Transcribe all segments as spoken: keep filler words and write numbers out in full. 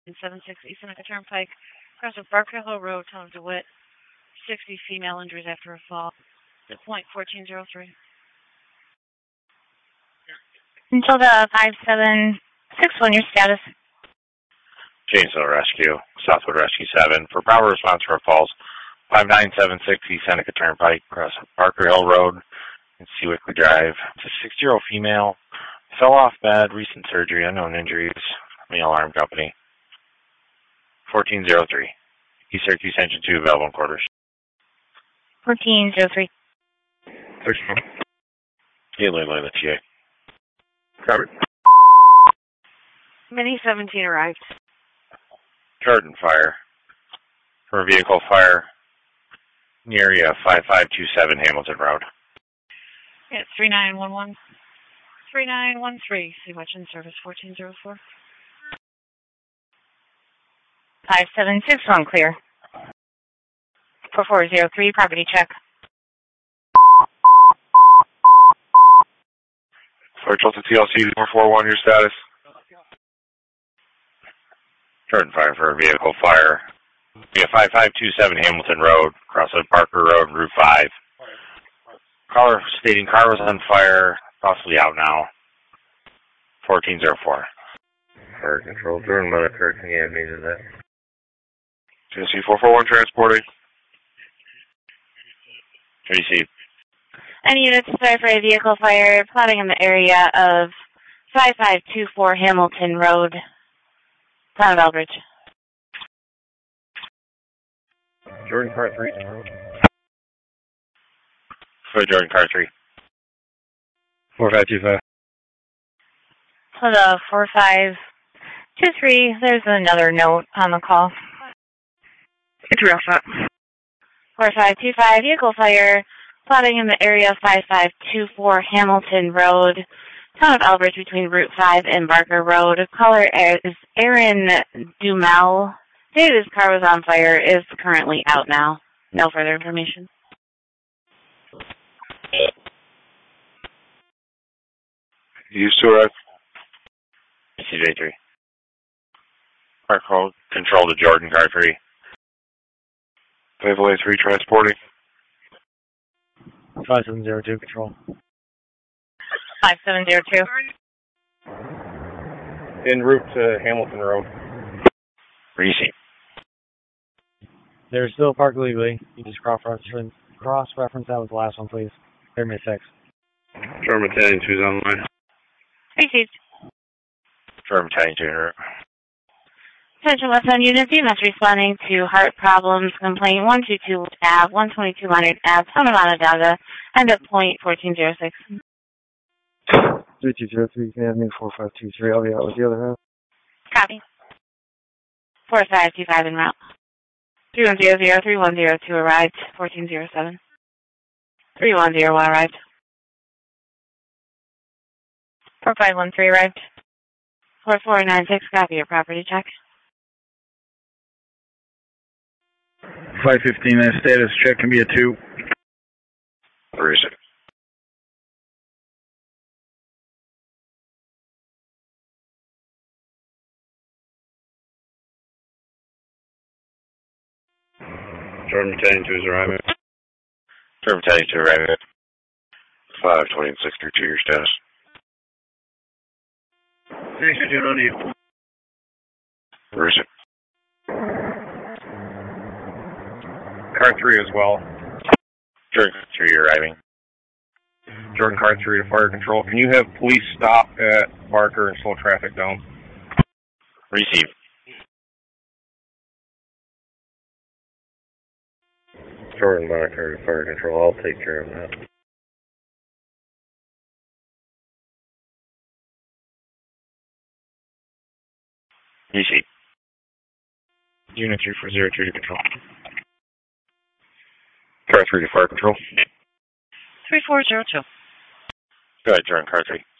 seven six East Seneca Turnpike, across of Barker Hill Road, town of DeWitt. sixty female injuries after a fall. The point fourteen zero three. Until the five seven six one, your status. Janesville Rescue, Southwood Rescue seven. For proper response for falls, five nine seven six East Seneca Turnpike, across Barker Hill Road and Seawickley Drive. It's a sixty-year-old female. Fell off bed, recent surgery, unknown injuries. Mail Alarm Company. fourteen zero three. East Syracuse Engine two, available in quarters. fourteen zero three. thirteen. Gateway Loy, the T A. Covered. Mini seventeen arrived. Jordan fire. For a vehicle fire near uh, five five two seven Hamilton Road. Yeah, three nine one one. three nine one three. See much in service fourteen zero four. five seven six one, clear. four four zero three, property check. Fire Tulsa T L C four four one, your status? Jordan fire for a vehicle fire. Yeah, five five two seven Hamilton Road, across of Parker Road, Route five. Caller stating car was on fire, possibly out now. fourteen zero four. Fire control, Jordan monitor, can you have me to that? T C four four one transporting. T C. Any units sorry for a vehicle fire plotting in the area of five five two four Hamilton Road, town of Elbridge. Jordan car three. For Jordan car three. four five two five. For the four five two three, there's another note on the call. It's real shot. four five two five, vehicle fire plotting in the area of five five two four Hamilton Road, town of Elbridge, between Route five and Barker Road. Caller is Aaron Dumel. Stated his car was on fire, is currently out now. No further information. Used to arrive. C J three. Park hold, control to Jordan car three. Fayetteville A three transporting. five seven zero two, control. five seven zero two. En route to Hamilton Road. Receive. They're still parked legally. You just cross-reference cross-reference that with the last one, please. Pyramid six. German Battalion two is online. Received. German Battalion two. Attention West End units, E M S responding to heart problems, complaint one two two Ave, one twenty-two Leonard Ave, town of Onondaga, end at point fourteen zero six. three two zero three, you can have me four five two three. I'll be out with the other half. Copy. four five two five en route. three one zero zero, three one zero two arrived, fourteen zero seven. three one zero one arrived. four five one three arrived. four four nine six, copy your property check. five fifteen, that status check can be a two. Receive. Jordan Battalion two is arriving. German Battalion two arriving. five twenty six through two, your status. Thanks for doing on you. Receive. Car three as well. Jordan three arriving. Jordan car three to fire control. Can you have police stop at Barker and slow traffic down? Receive. Jordan monitor to fire control. I'll take care of that. Receive. Unit three four zero two to control. Car three to fire control. three four zero two. Go ahead, Jordan car three.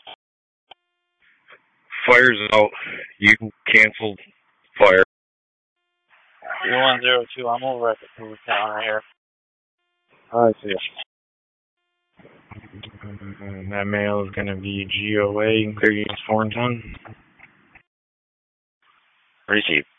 Fire's out. You canceled fire. three one zero two, I'm over at the food counter here. I see it. And that mail is going to be G O A, clear units four and ten. Receive.